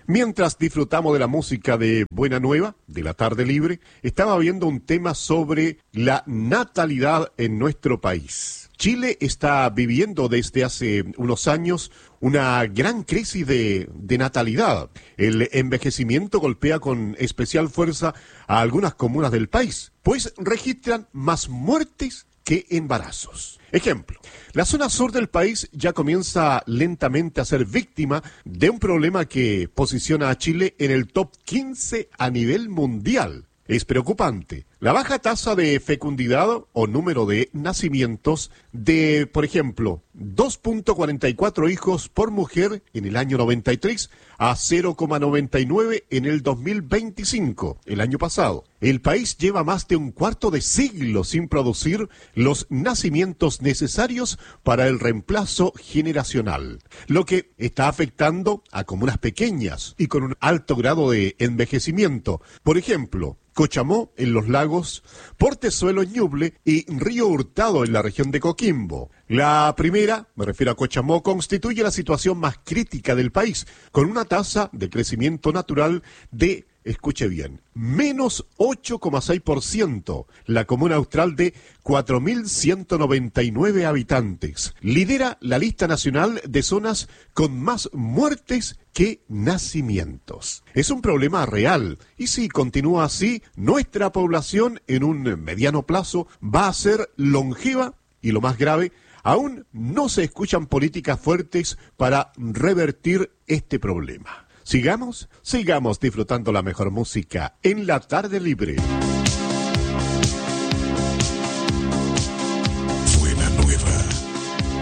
Mientras disfrutamos de la música de Buena Nueva, de la tarde libre, estaba viendo un tema sobre la natalidad en nuestro país. Chile está viviendo desde hace unos años una gran crisis de natalidad. El envejecimiento golpea con especial fuerza a algunas comunas del país, pues registran más muertes que embarazos. Ejemplo, la zona sur del país ya comienza lentamente a ser víctima de un problema que posiciona a Chile en el top 15 a nivel mundial. Es preocupante. La baja tasa de fecundidad o número de nacimientos de, por ejemplo, 2.44 hijos por mujer en el año 93 a 0,99 en el 2025, el año pasado. El país lleva más de un cuarto de siglo sin producir los nacimientos necesarios para el reemplazo generacional, lo que está afectando a comunas pequeñas y con un alto grado de envejecimiento. Por ejemplo, Cochamó en Los Lagos, Portezuelo en Ñuble y Río Hurtado en la región de Coquimbo. La primera, me refiero a Cochamó, constituye la situación más crítica del país, con una tasa de crecimiento natural de, escuche bien, menos 8,6%, la comuna austral de 4.199 habitantes. Lidera la lista nacional de zonas con más muertes que nacimientos. Es un problema real y si continúa así, nuestra población en un mediano plazo va a ser longeva y lo más grave, aún no se escuchan políticas fuertes para revertir este problema. Sigamos disfrutando la mejor música en la tarde libre.